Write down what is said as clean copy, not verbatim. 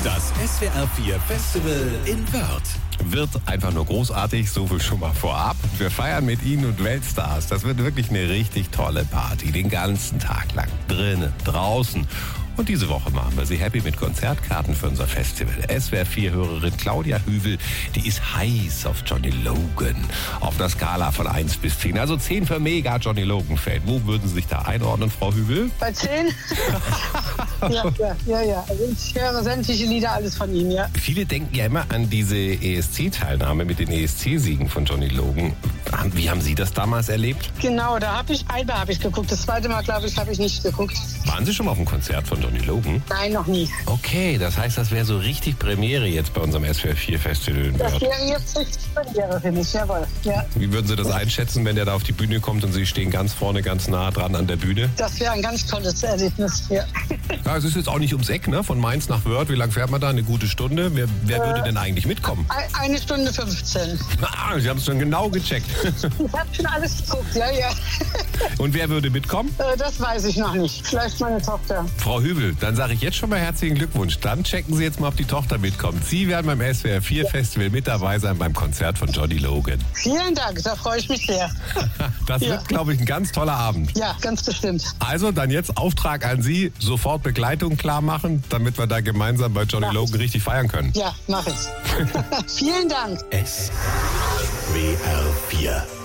Das SWR 4 Festival in Wörth. Wird einfach nur großartig, so viel schon mal vorab. Wir feiern mit Ihnen und Weltstars. Das wird wirklich eine richtig tolle Party, den ganzen Tag lang. Drinnen, draußen. Und diese Woche machen wir Sie happy mit Konzertkarten für unser Festival. SWR 4-Hörerin Claudia Hüvel, die ist heiß auf Johnny Logan. Auf einer Skala von 1 bis 10. Also 10 für mega Johnny Logan-Fan. Wo würden Sie sich da einordnen, Frau Hüvel? Bei 10? Ja. Also ich höre sämtliche Lieder, alles von ihm, ja. Viele denken ja immer an diese ESC-Teilnahme mit den ESC-Siegen von Johnny Logan. Wie haben Sie das damals erlebt? Genau, einmal habe ich geguckt. Das zweite Mal, glaube ich, habe ich nicht geguckt. Waren Sie schon mal auf einem Konzert von Johnny Logan? Nein, noch nie. Okay, das heißt, das wäre so richtig Premiere jetzt bei unserem SWR 4 Festival in Das Wörth. wäre jetzt richtig Premiere für mich, jawohl. Ja. Wie würden Sie das einschätzen, wenn der da auf die Bühne kommt und Sie stehen ganz vorne, ganz nah dran an der Bühne? Das wäre ein ganz tolles Erlebnis, ja. Ja, es ist jetzt auch nicht ums Eck, ne? Von Mainz nach Wörth. Wie lange fährt man da? Eine gute Stunde. Wer würde denn eigentlich mitkommen? 1 Stunde 15. Ah, Sie haben es schon genau gecheckt. Ich habe schon alles geguckt, ja. Und wer würde mitkommen? Das weiß ich noch nicht. Vielleicht meine Tochter. Frau Hübel, dann sage ich jetzt schon mal herzlichen Glückwunsch. Dann checken Sie jetzt mal, ob die Tochter mitkommt. Sie werden beim SWR 4 Festival mit dabei sein beim Konzert von Johnny Logan. Vielen Dank, da freue ich mich sehr. Das wird, glaube ich, ein ganz toller Abend. Ja, ganz bestimmt. Also dann jetzt Auftrag an Sie, sofort Begleitung klar machen, damit wir da gemeinsam bei Johnny Logan richtig feiern können. Ja, mach ich. Vielen Dank. SWR 4